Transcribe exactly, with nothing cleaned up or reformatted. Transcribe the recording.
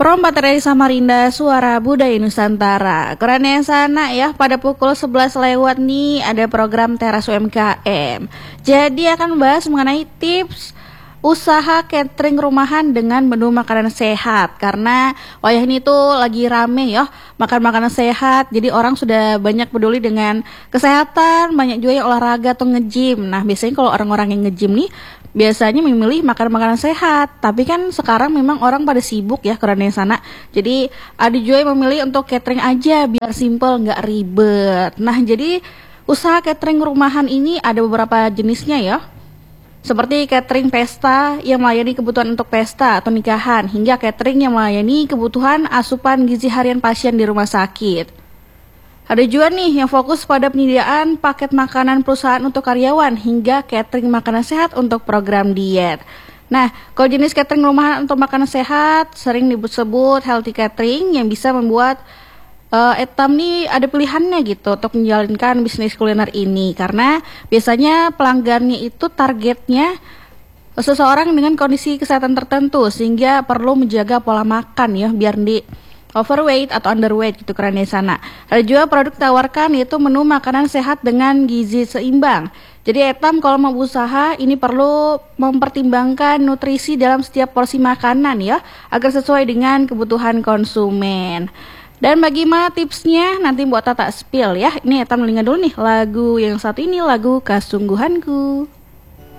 Perompak dari Samarinda, Suara Budaya Nusantara. Keren ya sana ya, pada pukul sebelas lewat nih ada program Teras U M K M. Jadi akan bahas mengenai tips usaha catering rumahan dengan menu makanan sehat. Karena wayah ini tuh lagi rame ya, makan makanan sehat. Jadi orang sudah banyak peduli dengan kesehatan, banyak juga yang olahraga atau nge-gym. Nah biasanya kalau orang-orang yang nge-gym nih biasanya memilih makan makanan sehat, tapi kan sekarang memang orang pada sibuk ya karena yang sana. Jadi ada juga yang memilih untuk catering aja biar simple, nggak ribet. Nah jadi usaha catering rumahan ini ada beberapa jenisnya ya, seperti catering pesta yang melayani kebutuhan untuk pesta atau nikahan, hingga catering yang melayani kebutuhan asupan gizi harian pasien di rumah sakit. Ada juga nih yang fokus pada penyediaan paket makanan perusahaan untuk karyawan hingga catering makanan sehat untuk program diet. Nah, kalau jenis catering rumahan untuk makanan sehat sering disebut healthy catering yang bisa membuat uh, etam nih ada pilihannya gitu untuk menjalankan bisnis kuliner ini. Karena biasanya pelanggannya itu targetnya seseorang dengan kondisi kesehatan tertentu sehingga perlu menjaga pola makan ya biar di overweight atau underweight gitu keren di sana. Ada juga produk tawarkan yaitu menu makanan sehat dengan gizi seimbang. Jadi etam kalau mau usaha ini perlu mempertimbangkan nutrisi dalam setiap porsi makanan ya agar sesuai dengan kebutuhan konsumen. Dan bagaimana tipsnya nanti buat Tata spill ya. Ini etam dengar dulu nih lagu yang satu ini, lagu Kesungguhanku.